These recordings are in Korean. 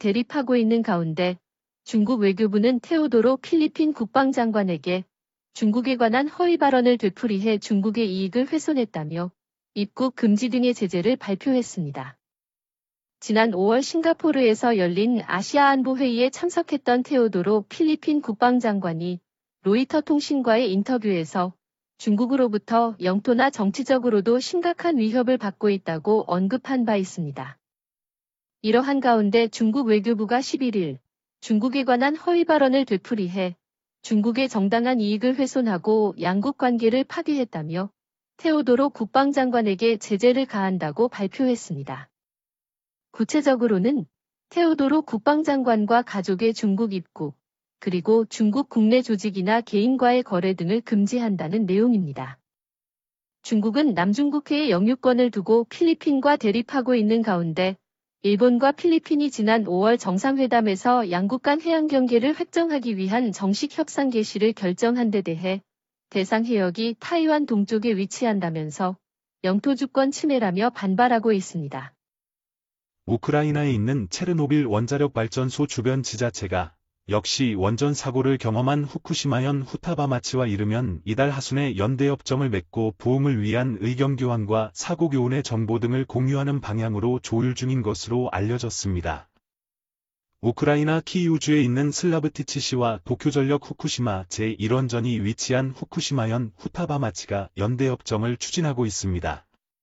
대립하고 있는 가운데 중국 외교부는 테오도로 필리핀 국방장관에게 중국에 관한 허위 발언을 되풀이해 중국의 이익을 훼손했다며 입국 금지 등의 제재를 발표했습니다. 지난 5월 싱가포르에서 열린 아시아 안보 회의에 참석했던 테오도로 필리핀 국방장관이 로이터 통신과의 인터뷰에서 중국으로부터 영토나 정치적으로도 심각한 위협을 받고 있다고 언급한 바 있습니다. 이러한 가운데 중국 외교부가 11일 중국에 관한 허위 발언을 되풀이해 중국의 정당한 이익을 훼손하고 양국 관계를 파괴했다며 테오도로 국방장관에게 제재를 가한다고 발표했습니다. 구체적으로는 테오도로 국방장관과 가족의 중국 입국, 그리고 중국 국내 조직이나 개인과의 거래 등을 금지한다는 내용입니다. 중국은 남중국해의 영유권을 두고 필리핀과 대립하고 있는 가운데 일본과 필리핀이 지난 5월 정상회담에서 양국 간 해양 경계를 획정하기 위한 정식 협상 개시를 결정한 데 대해 대상 해역이 타이완 동쪽에 위치한다면서 영토 주권 침해라며 반발하고 있습니다. 우크라이나에 있는 체르노빌 원자력 발전소 주변 지자체가 역시 원전 사고를 경험한 후쿠시마현 후타바마치와 이르면 이달 하순에 연대협정을 맺고 부흥을 위한 의견 교환과 사고 교훈의 정보 등을 공유하는 방향으로 조율 중인 것으로 알려졌습니다. 우크라이나 키이우주에 있는 슬라브티치시와 도쿄전력 후쿠시마 제1원전이 위치한 후쿠시마현 후타바마치가 연대협정을 추진하고 있습니다.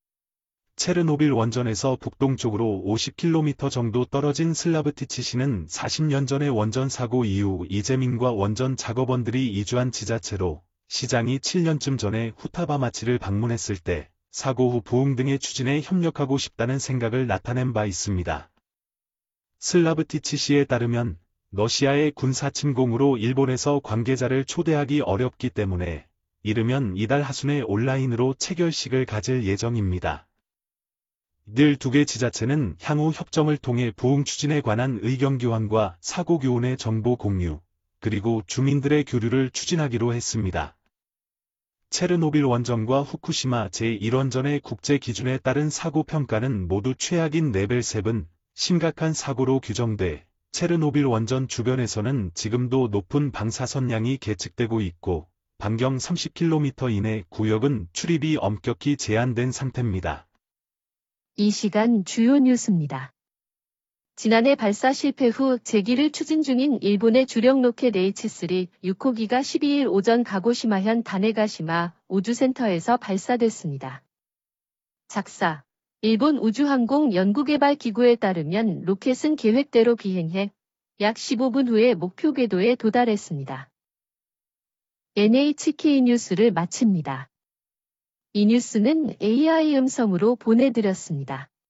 체르노빌 원전에서 북동쪽으로 50km 정도 떨어진 슬라브티치시는 40년 전의 원전 사고 이후 이재민과 원전 작업원들이 이주한 지자체로 시장이 7년쯤 전에 후타바마치를 방문했을 때 사고 후 부흥 등의 추진에 협력하고 싶다는 생각을 나타낸 바 있습니다. 슬라브티치시에 따르면 러시아의 군사 침공으로 일본에서 관계자를 초대하기 어렵기 때문에 이르면 이달 하순에 온라인으로 체결식을 가질 예정입니다. 이들 두 개 지자체는 향후 협정을 통해 부흥 추진에 관한 의견 교환과 사고 교훈의 정보 공유, 그리고 주민들의 교류를 추진하기로 했습니다. 체르노빌 원전과 후쿠시마 제1원전의 국제 기준에 따른 사고 평가는 모두 최악인 레벨 7, 심각한 사고로 규정돼 체르노빌 원전 주변에서는 지금도 높은 방사선량이 계측되고 있고 반경 30km 이내 구역은 출입이 엄격히 제한된 상태입니다. 이 시간 주요 뉴스입니다. 지난해 발사 실패 후 재기를 추진 중인 일본의 주력 로켓 H3 6호기가 12일 오전 가고시마현 다네가시마 우주센터에서 발사됐습니다. 작사, 일본 우주항공연구개발기구에 따르면 로켓은 계획대로 비행해 약 15분 후에 목표 궤도에 도달했습니다. NHK 뉴스를 마칩니다. 이 뉴스는 AI 음성으로 보내드렸습니다.